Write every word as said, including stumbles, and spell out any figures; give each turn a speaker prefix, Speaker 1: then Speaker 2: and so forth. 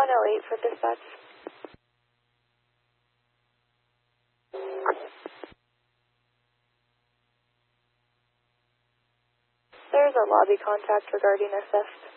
Speaker 1: one oh eight for dispatch. There's a lobby contact regarding a theft.